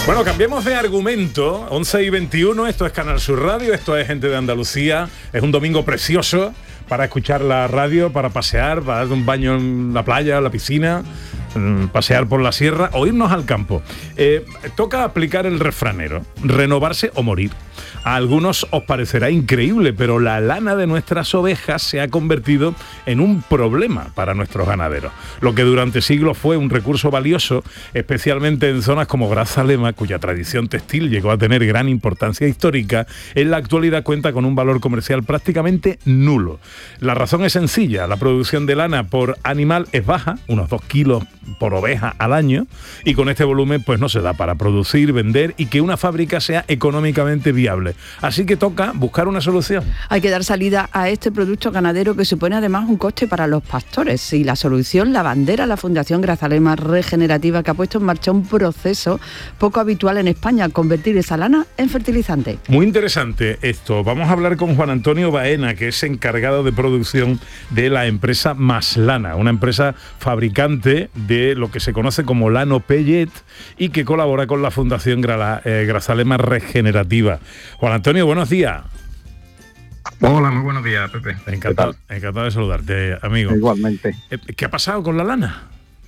Bueno, cambiemos de argumento. 11:21, esto es Canal Sur Radio, esto es Gente de Andalucía. Es un domingo precioso para escuchar la radio, para pasear, para dar un baño en la playa, en la piscina, pasear por la sierra o irnos al campo. Toca aplicar el refranero, renovarse o morir. A algunos os parecerá increíble, pero la lana de nuestras ovejas se ha convertido en un problema para nuestros ganaderos. Lo que durante siglos fue un recurso valioso, especialmente en zonas como Grazalema, cuya tradición textil llegó a tener gran importancia histórica, en la actualidad cuenta con un valor comercial prácticamente nulo. La razón es sencilla: la producción de lana por animal es baja, unos 2 kilos por oveja al año, y con este volumen pues no se da para producir, vender y que una fábrica sea económicamente viable. Así que toca buscar una solución. Hay que dar salida a este producto ganadero que supone además un coste para los pastores, y la solución la bandera la Fundación Grazalema Regenerativa, que ha puesto en marcha un proceso poco habitual en España: convertir esa lana en fertilizante. Muy interesante esto. Vamos a hablar con Juan Antonio Baena, que es encargado de producción de la empresa Maslana, una empresa fabricante de lo que se conoce como lano pellet y que colabora con la Fundación Grazalema Regenerativa. Juan Antonio, buenos días. Hola, muy buenos días, Pepe. Encantado de saludarte, amigo. Igualmente. ¿Qué ha pasado con la lana?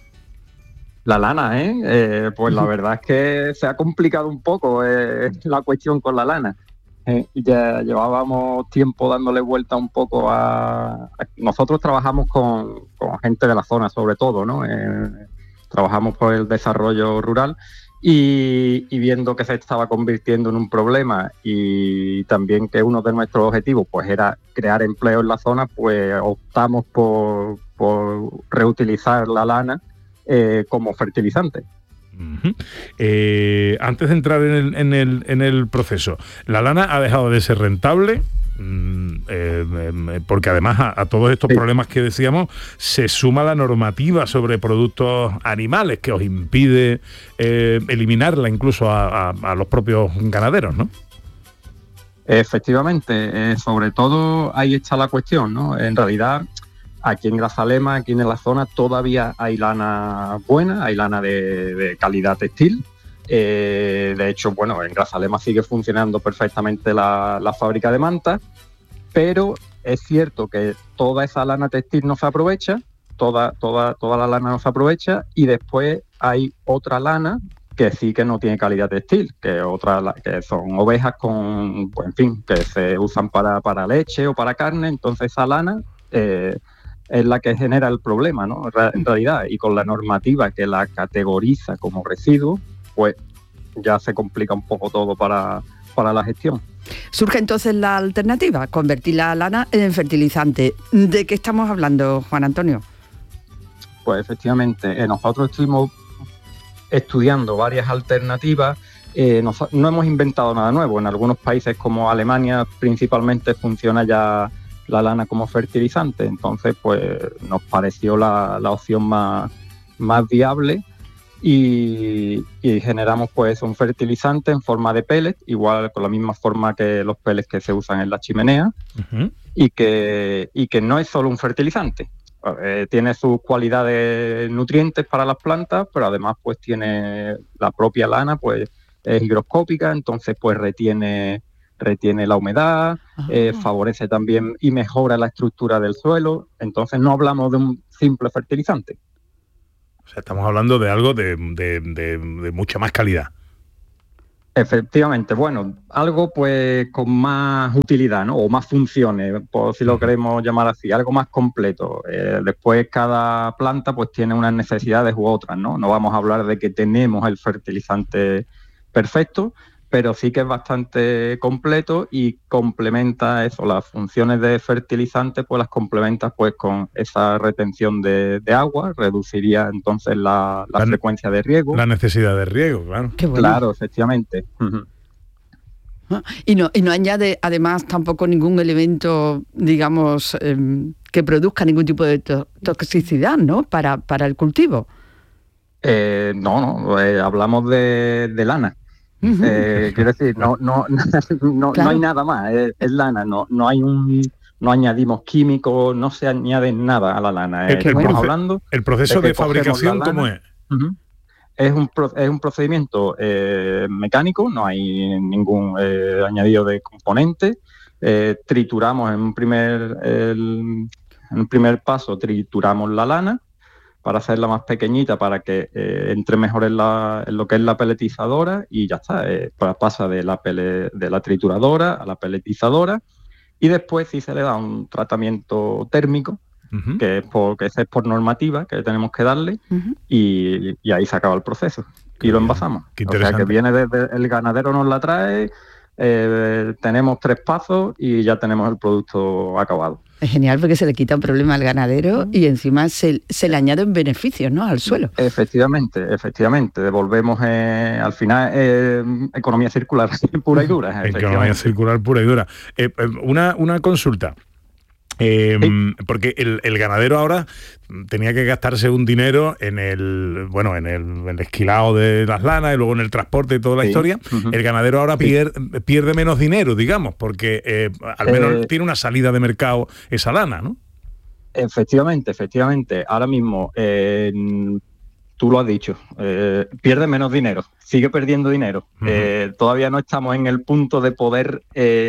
La lana, pues la verdad es que se ha complicado un poco la cuestión con la lana. Ya llevábamos tiempo dándole vuelta un poco Nosotros trabajamos con gente de la zona, sobre todo, ¿no? Trabajamos por el desarrollo rural y viendo que se estaba convirtiendo en un problema, y también que uno de nuestros objetivos pues era crear empleo en la zona, pues optamos por reutilizar la lana como fertilizante. Uh-huh. Antes de entrar en el proceso, ¿la lana ha dejado de ser rentable? Porque además a todos estos problemas que decíamos se suma la normativa sobre productos animales que os impide eliminarla incluso a los propios ganaderos, ¿no? Efectivamente, sobre todo ahí está la cuestión, ¿no? En realidad, aquí en Grazalema, aquí en la zona, todavía hay lana buena, hay lana de calidad textil. De hecho, bueno, en Grazalema sigue funcionando perfectamente la fábrica de mantas, pero es cierto que toda esa lana textil no se aprovecha, toda la lana no se aprovecha, y después hay otra lana que sí que no tiene calidad textil, que son ovejas con, pues, en fin, que se usan para leche o para carne. Entonces esa lana es la que genera el problema, ¿no? En realidad, y con la normativa que la categoriza como residuo, pues ya se complica un poco todo para la gestión. Surge entonces la alternativa: convertir la lana en fertilizante. ¿De qué estamos hablando, Juan Antonio? Pues efectivamente, nosotros estuvimos estudiando varias alternativas. No hemos inventado nada nuevo. En algunos países como Alemania principalmente funciona ya la lana como fertilizante. Entonces pues nos pareció la opción más viable, y generamos pues un fertilizante en forma de pellet, igual con la misma forma que los pellets que se usan en la chimenea. Uh-huh. y que no es solo un fertilizante. Tiene sus cualidades nutrientes para las plantas, pero además pues tiene la propia lana, pues es higroscópica, entonces pues retiene la humedad, favorece también y mejora la estructura del suelo. Entonces no hablamos de un simple fertilizante. O sea, estamos hablando de algo de mucha más calidad. Efectivamente, bueno, algo pues con más utilidad, ¿no? O más funciones, por si lo queremos llamar así, algo más completo. Después cada planta pues tiene unas necesidades u otras, ¿no? No vamos a hablar de que tenemos el fertilizante perfecto, pero sí que es bastante completo y complementa eso, las funciones de fertilizante, pues las complementa pues con esa retención de agua, reduciría entonces la frecuencia de riego. La necesidad de riego, claro. Qué bueno. Claro, efectivamente. Uh-huh. Y no añade además tampoco ningún elemento, digamos, que produzca ningún tipo de toxicidad, ¿no? Para el cultivo. No, hablamos de lana. Quiero decir, no Claro. hay nada más, es lana, no añadimos químicos, no se añade nada a la lana. El proceso de fabricación, ¿cómo es? Uh-huh. es un procedimiento mecánico, no hay ningún añadido de componente. Trituramos en un primer paso, trituramos la lana para hacerla más pequeñita, para que entre mejor en lo que es la peletizadora, y ya está. Pasa de la trituradora a la peletizadora, y después sí se le da un tratamiento térmico, que es por normativa que tenemos que darle, y ahí se acaba el proceso. Y lo envasamos. O sea, que viene desde el ganadero, nos la trae, tenemos 3 pasos y ya tenemos el producto acabado. Es genial, porque se le quita un problema al ganadero y encima se le añaden beneficios, ¿no?, al suelo. Efectivamente. Devolvemos, al final, economía circular pura y dura. Economía circular pura y dura. Una consulta. Porque el ganadero ahora tenía que gastarse un dinero en el esquilado de las lanas y luego en el transporte y toda la historia. El ganadero ahora pierde menos dinero, digamos, porque al menos tiene una salida de mercado esa lana, ¿no? Efectivamente. Ahora mismo, tú lo has dicho, pierde menos dinero, sigue perdiendo dinero. Todavía no estamos en el punto de poder...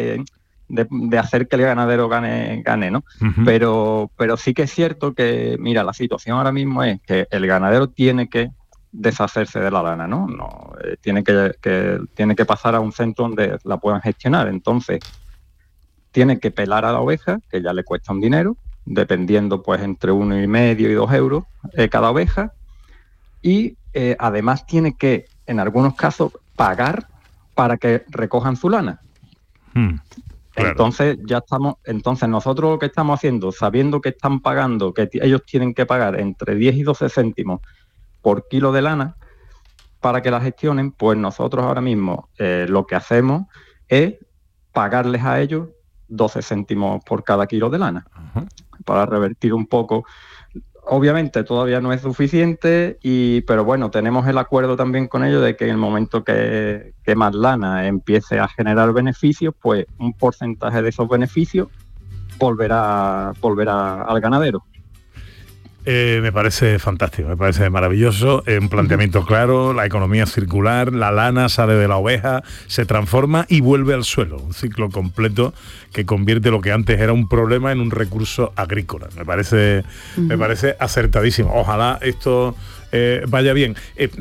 De hacer que el ganadero gane, ¿no? Pero sí que es cierto que, mira, la situación ahora mismo es que el ganadero tiene que deshacerse de la lana, ¿no? Tiene que pasar a un centro donde la puedan gestionar. Entonces, tiene que pelar a la oveja, que ya le cuesta un dinero, dependiendo pues entre 1,5 y 2 euros cada oveja, y además tiene que, en algunos casos, pagar para que recojan su lana. Claro. Entonces nosotros lo que estamos haciendo, sabiendo que están pagando, que ellos tienen que pagar entre 10 y 12 céntimos por kilo de lana para que la gestionen, pues nosotros ahora mismo lo que hacemos es pagarles a ellos 12 céntimos por cada kilo de lana, para revertir un poco. Obviamente todavía no es suficiente, pero bueno, tenemos el acuerdo también con ellos de que en el momento que más lana empiece a generar beneficios, pues un porcentaje de esos beneficios volverá al ganadero. Me parece fantástico, me parece maravilloso, un planteamiento claro, la economía circular, la lana sale de la oveja, se transforma y vuelve al suelo, un ciclo completo que convierte lo que antes era un problema en un recurso agrícola. Me parece acertadísimo. Ojalá esto vaya bien.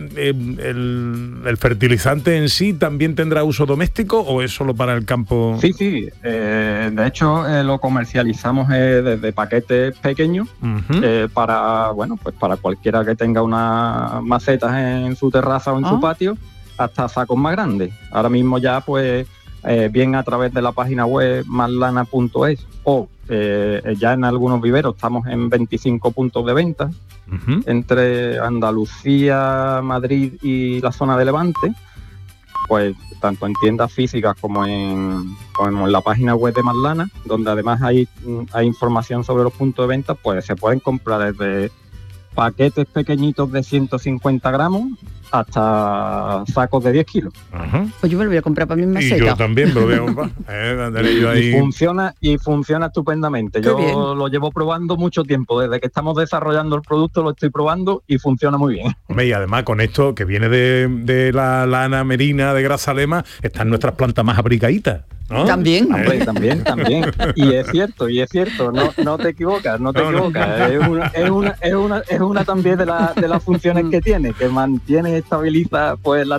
¿El fertilizante en sí también tendrá uso doméstico o es solo para el campo? Sí. De hecho, lo comercializamos desde paquetes pequeños para cualquiera que tenga unas macetas en su terraza o en su patio, hasta sacos más grandes. Ahora mismo ya, pues, bien a través de la página web maslana.es o ya en algunos viveros estamos en 25 puntos de venta entre Andalucía, Madrid y la zona de Levante, pues tanto en tiendas físicas como en la página web de Maslana, donde además hay información sobre los puntos de venta. Pues se pueden comprar desde paquetes pequeñitos de 150 gramos hasta sacos de 10 kilos. Pues yo me lo voy a comprar para mi maceta. Y yo también me lo voy a comprar. Y funciona estupendamente. Yo lo llevo probando mucho tiempo. Desde que estamos desarrollando el producto lo estoy probando y funciona muy bien. Hombre, y además con esto que viene de la lana merina de Grazalema, están nuestras plantas más abrigaditas, ¿no? También. Hombre, también. Y es cierto, no te equivocas. Es una también de las funciones que tiene, que mantiene, estabiliza pues la